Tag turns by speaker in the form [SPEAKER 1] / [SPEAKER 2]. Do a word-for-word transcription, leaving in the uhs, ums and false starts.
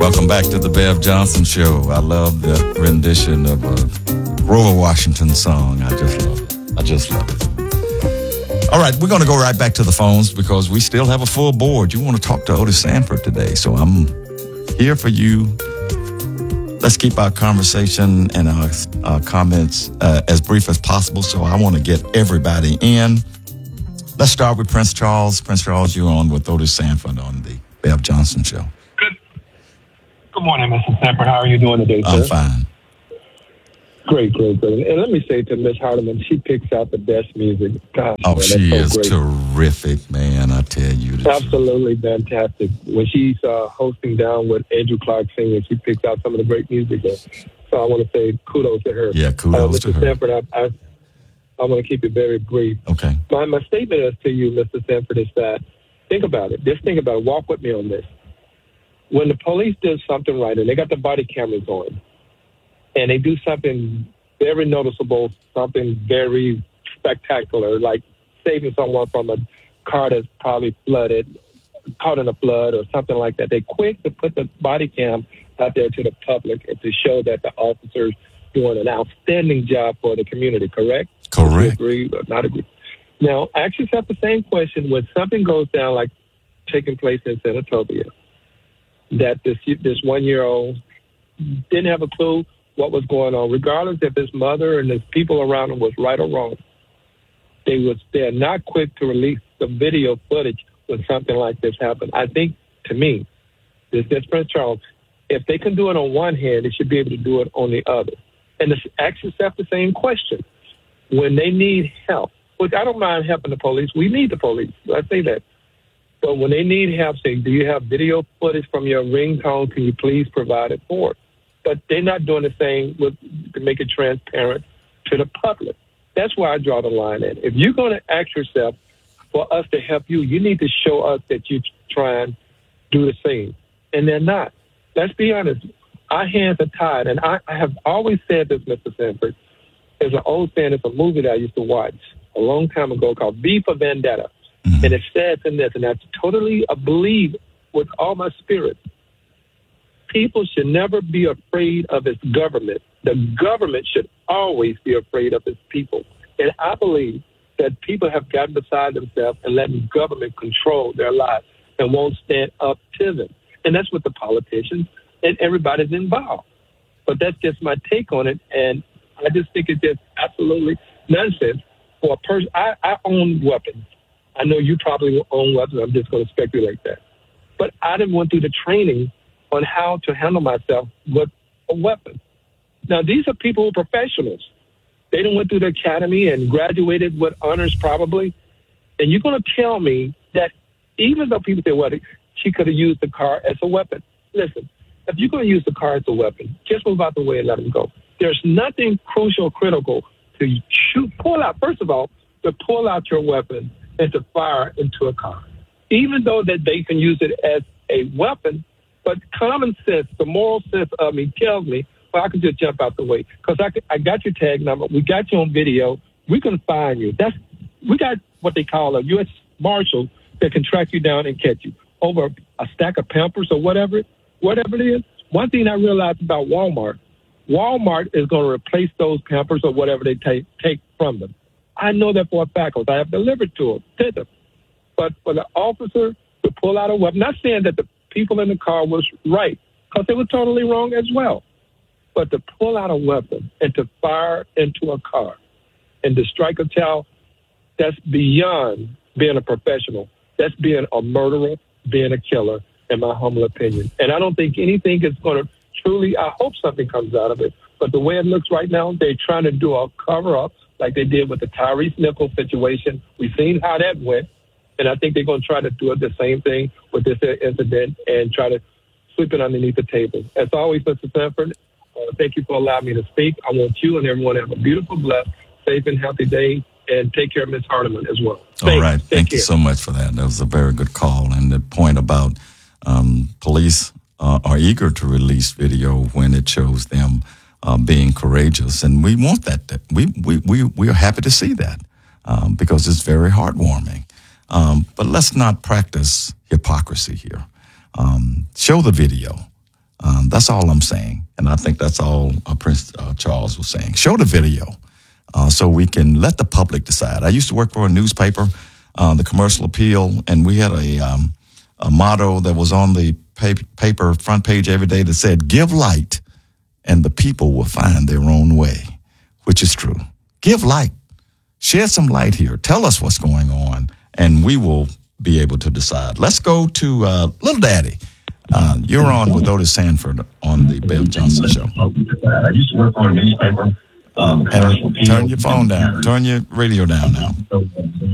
[SPEAKER 1] Welcome back to the Bev Johnson Show. I love the rendition of a Grover Washington song. I just love it. I just love it. All right, we're going to go right back to the phones because we still have a full board. You want to talk to Otis Sanford today, so I'm here for you. Let's keep our conversation and our, our comments uh, as brief as possible, so I want to get everybody in. Let's start with Prince Charles. Prince Charles, you're on with Otis Sanford on the Bev Johnson Show.
[SPEAKER 2] Good. Good morning, Mister Sanford. How are you doing today, sir?
[SPEAKER 1] I'm fine.
[SPEAKER 2] Great, great, great. And let me say to Miss Hardeman, she picks out the best music. Gosh,
[SPEAKER 1] oh,
[SPEAKER 2] man,
[SPEAKER 1] she
[SPEAKER 2] so
[SPEAKER 1] is
[SPEAKER 2] great.
[SPEAKER 1] Terrific, man. I tell you. The
[SPEAKER 2] Absolutely truth. Fantastic. When she's uh, hosting down with Andrew Clark Senior, she picks out some of the great music. There. So I want to say kudos to her.
[SPEAKER 1] Yeah, kudos
[SPEAKER 2] uh, Mister
[SPEAKER 1] to her.
[SPEAKER 2] Sanford, I, I, I want to keep it very brief.
[SPEAKER 1] Okay.
[SPEAKER 2] My, my statement is to you, Mister Sanford, is that think about it. Just think about it. Walk with me on this. When the police do something right and they got the body cameras on and they do something very noticeable, something very spectacular, like saving someone from a car that's probably flooded, caught in a flood or something like that, they're quick to put the body cam out there to the public and to show that the officers doing an outstanding job for the community, correct?
[SPEAKER 1] Correct.
[SPEAKER 2] Agree or not agree? Now, ask yourself the same question when something goes down like taking place in Senatobia, that this this one-year-old didn't have a clue what was going on, regardless if his mother and his people around him was right or wrong. They was they're not quick to release the video footage when something like this happened. I think, to me, this is Prince Charles. If they can do it on one hand, they should be able to do it on the other. And ask yourself the same question. When they need help, which I don't mind helping the police. We need the police. I say that. But when they need help, say, do you have video footage from your ringtone? Can you please provide it for us? But they're not doing the same with, to make it transparent to the public. That's where I draw the line at. If you're going to ask yourself for us to help you, you need to show us that you try and do the same. And they're not. Let's be honest. Our hands are tied. And I, I have always said this, Mister Sanford. There's an old saying, it's a movie that I used to watch a long time ago called V for Vendetta. Mm-hmm. And it says in this, and I totally believe with all my spirit, people should never be afraid of its government. The government should always be afraid of its people. And I believe that people have gotten beside themselves and letting government control their lives and won't stand up to them. And that's what the politicians and everybody's involved. But that's just my take on it. And I just think it's just absolutely nonsense for a person. I, I own weapons. I know you probably own weapons. I'm just going to speculate that. But I didn't went through the training on how to handle myself with a weapon. Now, these are people who are professionals. They didn't went through the academy and graduated with honors probably. And you're going to tell me that even though people say, well, she could have used the car as a weapon. Listen, if you're going to use the car as a weapon, just move out the way and let them go. There's nothing crucial, critical to shoot, pull out. First of all, to pull out your weapon and to fire into a car. Even though that they can use it as a weapon, but common sense, the moral sense of me tells me, well, I can just jump out the way. Because I, I got your tag number. We got you on video. We can find you. That's We got what they call a U S Marshal that can track you down and catch you over a stack of Pampers or whatever, whatever it is. One thing I realized about Walmart, Walmart is going to replace those Pampers or whatever they take take from them. I know that for a fact because I have delivered to them, to them. But for the officer to pull out a weapon, not saying that the people in the car was right, because they were totally wrong as well. But to pull out a weapon and to fire into a car and to strike a child, that's beyond being a professional. That's being a murderer, being a killer, in my humble opinion. And I don't think anything is going to truly, I hope something comes out of it. But the way it looks right now, they're trying to do a cover-up like they did with the Tyrese Nichols situation. We've seen how that went. And I think they're going to try to do the same thing with this incident and try to sweep it underneath the table. As always, Mister Sanford, uh, thank you for allowing me to speak. I want you and everyone to have a beautiful, blessed, safe, and healthy day. And take care of Miz Hardeman as well. Thanks.
[SPEAKER 1] All right. Thank
[SPEAKER 2] care.
[SPEAKER 1] you so much for that. That was a very good call. And the point about um, police uh, are eager to release video when it shows them uh, being courageous. And we want that. We, we, we, we are happy to see that um, because it's very heartwarming. Um, but let's not practice hypocrisy here. Um, show the video. Um, that's all I'm saying. And I think that's all uh, Prince uh, Charles was saying. Show the video uh, so we can let the public decide. I used to work for a newspaper, uh, the Commercial Appeal, and we had a, um, a motto that was on the pa- paper front page every day that said, give light and the people will find their own way, which is true. Give light. Shed some light here. Tell us what's going on, and we will be able to decide. Let's go to uh, Little Daddy. Uh, you're on with Otis Sanford on the Bev Johnson Show.
[SPEAKER 3] I used to work for a newspaper. Um,
[SPEAKER 1] and turn your phone down. Turn your radio down now.